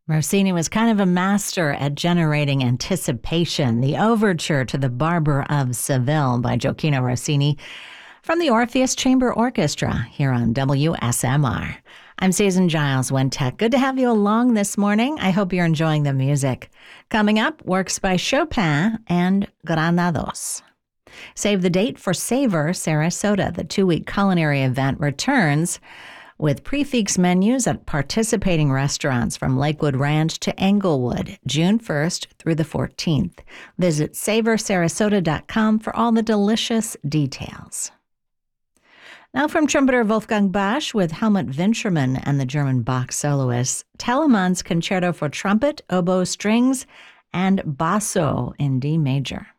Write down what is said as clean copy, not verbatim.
Rossini was kind of a master at generating anticipation. The Overture to the Barber of Seville by Gioachino Rossini from the Orpheus Chamber Orchestra here on WSMR. I'm Susan Giles, Wintech. Good to have you along this morning. I hope you're enjoying the music. Coming up, works by Chopin and Granados. Save the date for Savor Sarasota. The 2-week culinary event returns with prix fixe menus at participating restaurants from Lakewood Ranch to Englewood, June 1st through the 14th. Visit savorsarasota.com for all the delicious details. Now from trumpeter Wolfgang Basch with Helmut Wintermann and the German Bach soloists, Telemann's Concerto for Trumpet, Oboe, Strings, and Basso in D major.